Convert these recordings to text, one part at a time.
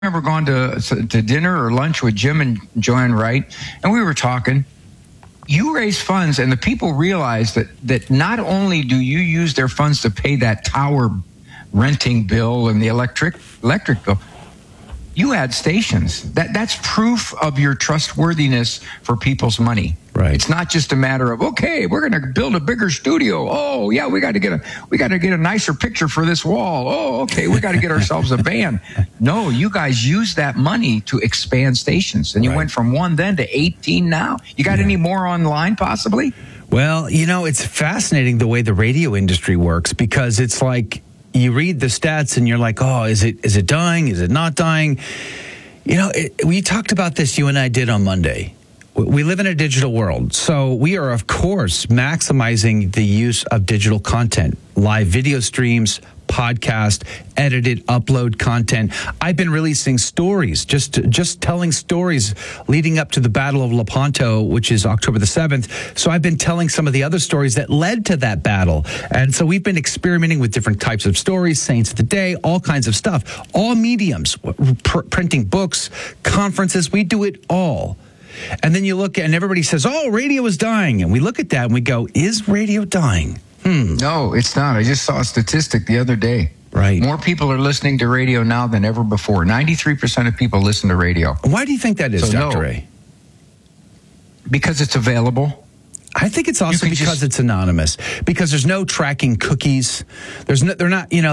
remember going to dinner or lunch with Jim and Joanne Wright, and we were talking. You raise funds, and the people realize that not only do you use their funds to pay that tower renting bill and the electric bill, you add stations. That's proof of your trustworthiness for people's money. Right. It's not just a matter of, okay, we're going to build a bigger studio. Oh, yeah, we got to get a nicer picture for this wall. Oh, okay, we got to get ourselves a band. No, you guys use that money to expand stations, and you went from 1 then to 18 now. You got any more online, possibly? Well, it's fascinating the way the radio industry works, because it's like you read the stats and you're like, oh, is it dying? Is it not dying? We talked about this, you and I did on Monday. We live in a digital world, so we are, of course, maximizing the use of digital content, live video streams, podcast, edited, upload content. I've been releasing stories, just telling stories leading up to the Battle of Lepanto, which is October the 7th. So I've been telling some of the other stories that led to that battle. And so we've been experimenting with different types of stories, Saints of the Day, all kinds of stuff, all mediums, printing books, conferences, we do it all. And then you look and everybody says, oh, radio is dying. And we look at that and we go, is radio dying? No, it's not. I just saw a statistic the other day. Right. More people are listening to radio now than ever before. 93% of people listen to radio. Why do you think that is, Dr. Ray? Because it's available. I think it's also because it's anonymous. Because there's no tracking cookies. There's no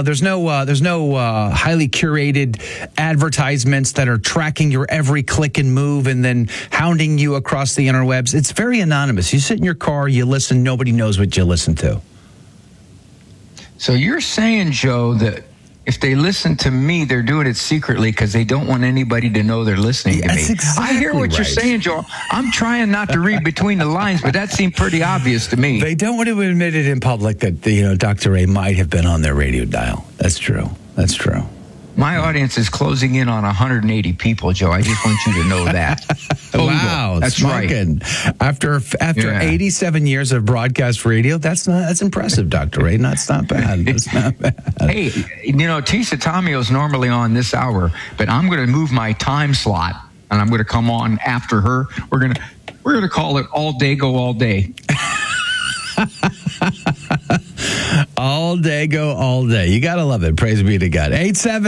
highly curated advertisements that are tracking your every click and move and then hounding you across the interwebs. It's very anonymous. You sit in your car, you listen, nobody knows what you listen to. So you're saying, Joe, that if they listen to me, they're doing it secretly because they don't want anybody to know they're listening to me. Exactly I hear what you're saying, Joe. I'm trying not to read between the lines, but that seemed pretty obvious to me. They don't want to admit it in public that Dr. Ray might have been on their radio dial. That's true. That's true. My audience is closing in on 180 people, Joe. I just want you to know that. Wow, that's smoking. Right. After 87 years of broadcast radio, that's impressive, Dr. Ray. That's not bad. That's not bad. Hey, Tisa Tomio is normally on this hour, but I'm going to move my time slot, and I'm going to come on after her. We're going to call it All Day Go All Day. All day, go all day. You got to love it. Praise be to God.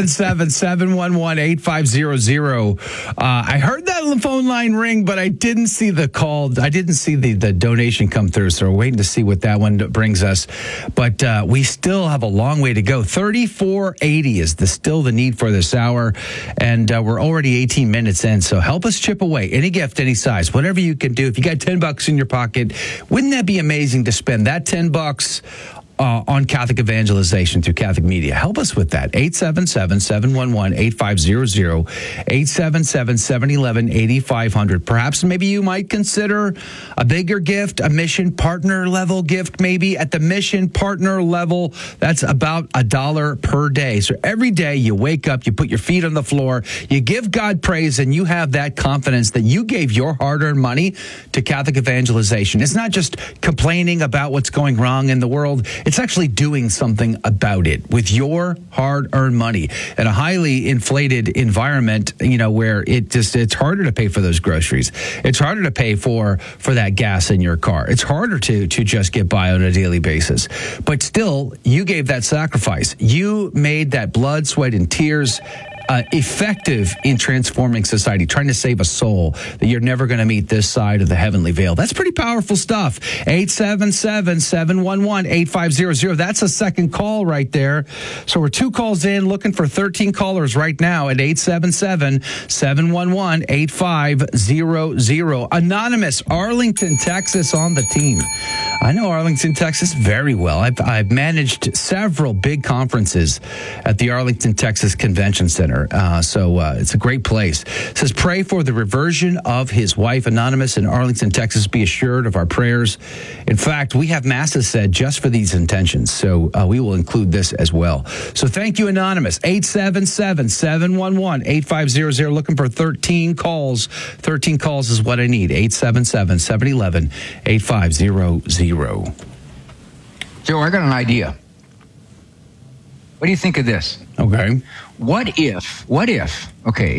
877-711-8500. I heard that on the phone line ring, but I didn't see the call. I didn't see the donation come through, so we're waiting to see what that one brings us. But we still have a long way to go. $34.80 is still the need for this hour, and we're already 18 minutes in, so help us chip away. Any gift, any size, whatever you can do. If you got $10 in your pocket, wouldn't that be amazing to spend that $10 on Catholic evangelization through Catholic media? Help us with that. 877-711-8500, 877-711-8500. Perhaps maybe you might consider a bigger gift, a mission partner level gift, maybe at the mission partner level. That's about $1 per day. So every day you wake up, you put your feet on the floor, you give God praise, and you have that confidence that you gave your hard-earned money to Catholic evangelization. It's not just complaining about what's going wrong in the world. It's actually doing something about it with your hard-earned money in a highly inflated environment, where it's harder to pay for those groceries. It's harder to pay for that gas in your car. It's harder to just get by on a daily basis. But still, you gave that sacrifice. You made that blood, sweat, and tears effective in transforming society, trying to save a soul that you're never going to meet this side of the heavenly veil. That's pretty powerful stuff. 877-711-8500. That's a second call right there. So we're 2 calls in, looking for 13 callers right now at 877-711-8500. Anonymous, Arlington, Texas on the team. I know Arlington, Texas very well. I've managed several big conferences at the Arlington, Texas Convention Center. So it's a great place. It says, pray for the reversion of his wife, Anonymous, in Arlington, Texas. Be assured of our prayers. In fact, we have masses said just for these intentions. So we will include this as well. So thank you, Anonymous. 877-711-8500. Looking for 13 calls. 13 calls is what I need. 877-711-8500. Joe, I got an idea. What do you think of this? Okay. what if, okay,